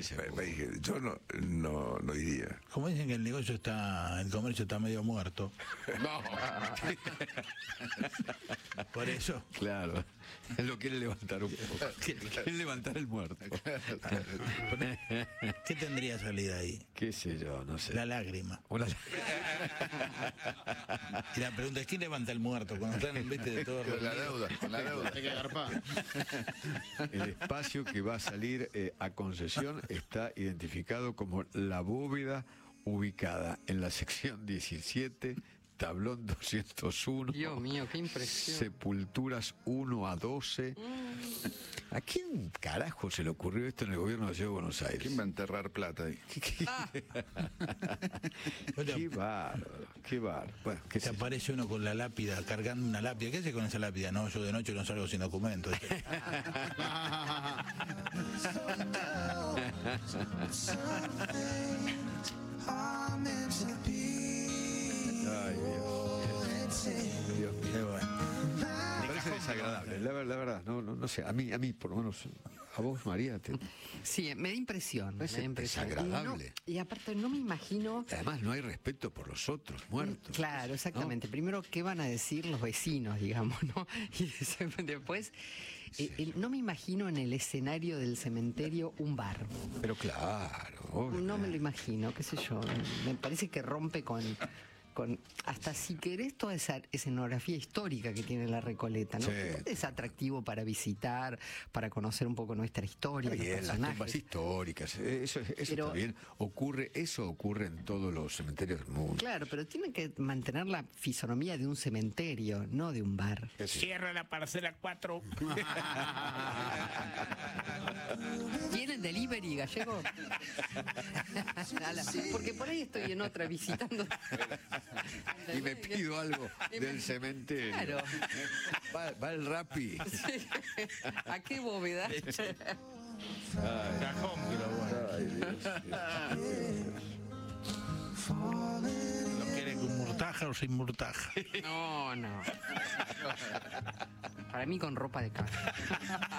ese punto. Dije, yo no iría. Como dicen que el comercio está medio muerto. No. Por eso. Claro. Lo quiere levantar un poco. Quiere levantar el muerto. ¿Qué tendría salida ahí? Qué sé yo, no sé. La lágrima. Una... Y la pregunta es: ¿quién levanta el muerto cuando están en vez de todo? Con la deuda, con la deuda. Hay que agarpar. El espacio que va a salir a concesión está identificado como la bóveda ubicada en la sección 17, tablón 201. Dios mío, qué impresión. Sepulturas 1 a 12. ¿A quién carajo se le ocurrió esto en el gobierno de la Ciudad de Buenos Aires? ¿Quién va a enterrar plata ahí? Qué bárbaro, qué bárbaro. Bueno, ¿qué Se sé yo? aparece uno con la lápida, cargando una lápida. ¿Qué hace con esa lápida? No, yo de noche no salgo sin documento. Ay, Dios mío. Qué bueno. Me parece desagradable, la verdad, no sé, a mí por lo menos, a vos, María, Sí, me da impresión. Parece Me da impresión. desagradable. Y aparte no me imagino... además no hay respeto por los otros muertos. Claro, exactamente. Primero, ¿qué van a decir los vecinos, digamos, no? Y después, no me imagino en el escenario del cementerio un bar. Pero claro, obvio. No me lo imagino, qué sé yo. Me parece que rompe con hasta si querés toda esa escenografía histórica que tiene la Recoleta, ¿no? Sí. Es atractivo para visitar, para conocer un poco nuestra historia, Está los bien, las personajes. tumbas históricas, eso Pero- está bien. Eso ocurre en todos los cementerios del mundo. Claro, pero tienen que mantener la fisonomía de un cementerio, no de un bar. Cierra la parcela 4. ¿Tienen delivery, Gallego? Porque por ahí estoy en otra visitando. Y me pido algo del cementerio. Claro. Va el Rappi. ¿A qué bóveda? Cajón, que lo bueno. Ay, Dios. ¿Lo quiere con murtaja o sin murtaja? No. Para mí con ropa de caja.